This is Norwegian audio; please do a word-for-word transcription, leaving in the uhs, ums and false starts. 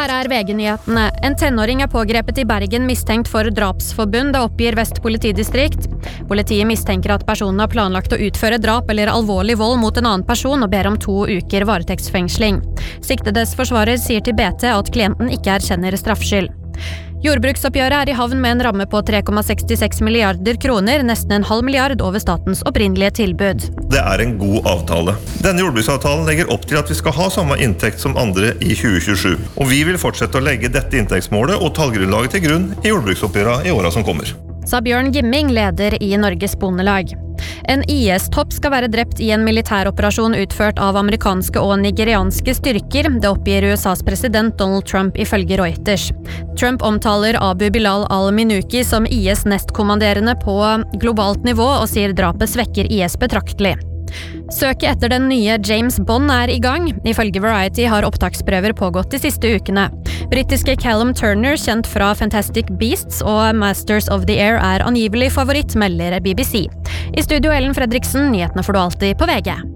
Her er V G-nyhetene. En tenåring er pågrepet i Bergen mistenkt for drapsforbund, det oppgir Vest politidistrikt. Politiet mistenker at personen har planlagt å utføre drap eller alvorlig vold mot en annen person og ber om to uker varetektsfengsling. Siktedes forsvarer sier til B T at klienten ikke erkjenner straffskyld. Jordbruksoppgjøret er i havn med en ramme på tre komma sekstiseks milliarder kroner, nesten en halv milliard over statens opprinnelige tilbud. Det er en god avtale. Denne jordbruksavtalen legger opp til at vi skal ha samme inntekt som andre i tjue tjuesju. Og vi vil fortsette å legge dette inntektsmålet og tallgrunnlaget til grunn i jordbruksoppgjøret i årene som kommer. Sa Bjørn Gimming, leder i Norges Bondelag. En I S-topp skal være drept i en militæroperasjon utført av amerikanske og nigerianske styrker. Det oppgir U S A's president Donald Trump ifølge Reuters. Trump omtaler Abu Bilal al-Minuki som I S nestkommanderende på globalt nivå og sier drapet svekker I S betraktelig. Søket etter den nye James Bond er i gang. Ifølge Variety har opptaksprøver pågått de siste ukene. Britiske Callum Turner, kjent fra Fantastic Beasts og Masters of the Air, er angivelig favoritt, melder B B C. I studio Ellen Fredriksen, nyhetene får du alltid på V G.